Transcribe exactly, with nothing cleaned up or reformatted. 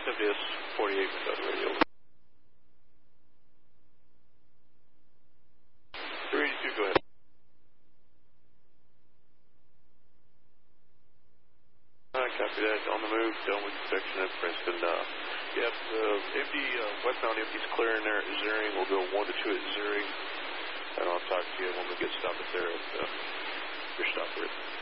W S forty-eight without radio. three eighty-two, go ahead. Alright, copy that. On the move, done with inspection at Princeton. Uh, yep, uh, empty, uh, westbound empty's clear in there at Zering. We'll go one to two at Zering. And I'll talk to you when we get stopped there at uh, your stop grid.